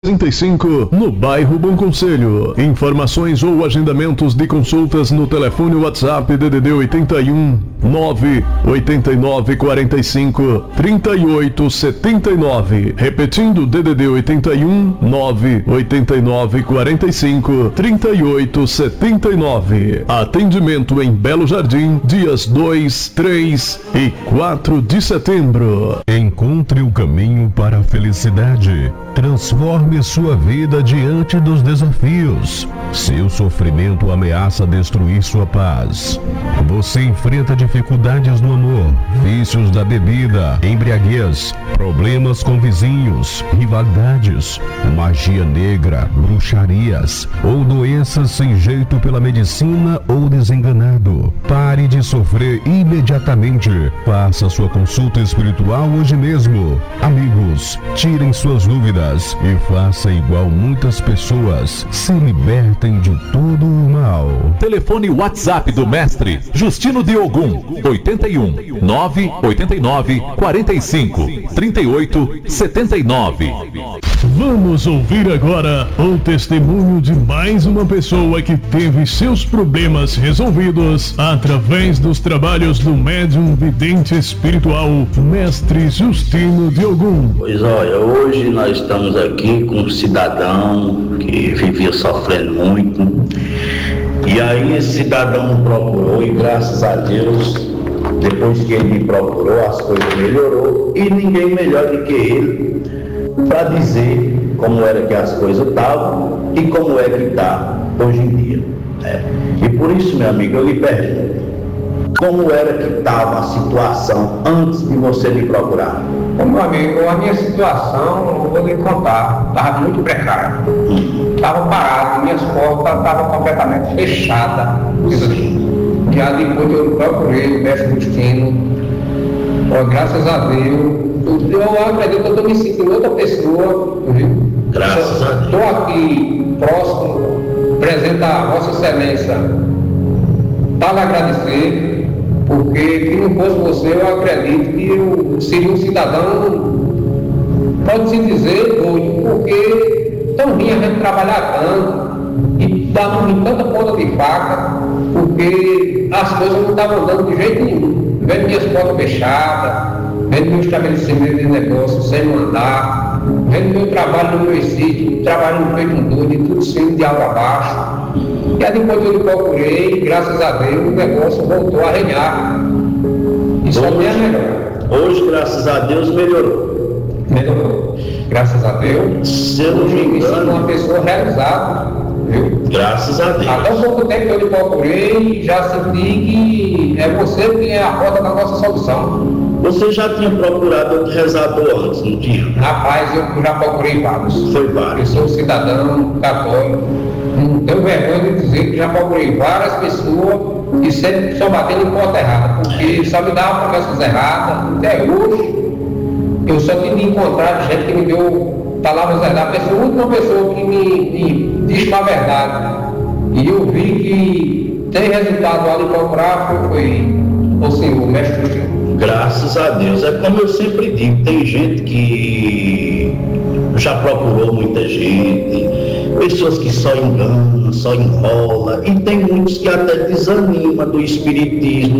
35, no bairro Bom Conselho. Informações ou agendamentos de consultas no telefone WhatsApp DDD 81 989 45 38 79. Repetindo, DDD 81 989 45 38 79. Atendimento em Belo Jardim, dias 2, 3 e 4 de setembro. Encontre o caminho para a felicidade. Transforme sua vida diante dos desafios. Seu sofrimento ameaça destruir sua paz. Você enfrenta dificuldades no amor, vícios da bebida, embriaguez, problemas com vizinhos, rivalidades, magia negra, bruxarias ou doenças sem jeito pela medicina ou desenganado. Pare de sofrer imediatamente. Faça sua consulta espiritual hoje mesmo. Amigos, tirem suas dúvidas e faça igual muitas pessoas. Se libertem de todo o mal. Telefone WhatsApp do mestre Justino de Ogum, 81 989 45 38 79. Vamos ouvir agora o testemunho de mais uma pessoa que teve seus problemas resolvidos através dos trabalhos do médium vidente espiritual, mestre Justino de Ogum. Pois olha, hoje nós estamos aqui com um cidadão que vivia sofrendo muito, e aí esse cidadão me procurou e graças a Deus, depois que ele me procurou, as coisas melhorou, e ninguém melhor do que ele para dizer como era que as coisas estavam e como é que está hoje em dia, né? E por isso, meu amigo, eu lhe pergunto, como era que estava a situação antes de você me procurar? Meu amigo, a minha situação, eu vou lhe contar, estava muito precária. Estava parado, minhas portas estavam completamente fechadas. Já depois eu procurei o mestre Justino, graças a Deus, eu acredito que eu estou me sentindo outra pessoa, viu? Graças a Deus. Estou aqui próximo, presente a Vossa Excelência, para lhe agradecer, porque se não fosse você, eu acredito que eu seria um cidadão, pode-se dizer, doido, porque tão ruim a gente trabalhar tanto e dando tanta ponta de faca, porque as coisas não estavam andando de jeito nenhum. Vendo minhas portas fechadas, vendo meu estabelecimento de negócio sem mandar, vendo meu trabalho no meu sítio, trabalhando feito um doido, e tudo sendo de água abaixo. E aí depois eu procurei, graças a Deus, o negócio voltou a renhar. Isso hoje, é melhor. Hoje, graças a Deus, melhorou. Melhorou. Graças a Deus. Se eu não me engano, uma pessoa realizada, viu? Graças a Deus. Até um pouco tempo que eu lhe procurei, já senti que é você que é a porta da nossa solução. Você já tinha procurado outro rezador antes, não tinha? Rapaz, eu já procurei vários. Foi vários. Eu sou cidadão católico. Não tenho vergonha de dizer que já procurei várias pessoas e sempre só batendo em porta errada, porque só me dava promessas erradas. Até hoje, eu só tive de encontrar gente que me deu palavras erradas. A última pessoa que me disse uma verdade. E eu vi que tem resultado ali procurar foi o senhor, o mestre Justino. Graças a Deus. É como eu sempre digo, tem gente que já procurou muita gente, pessoas que só enganam, só enrolam, e tem muitos que até desanimam do espiritismo.